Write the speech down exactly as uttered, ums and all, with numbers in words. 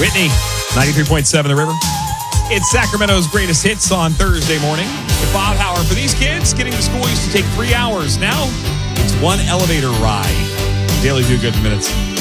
Whitney, ninety-three point seven The River. It's Sacramento's greatest hits on Thursday morning. With Bob Howard. For these kids, getting to school used to take three hours. Now, it's one elevator ride. Daily Do Good in minutes.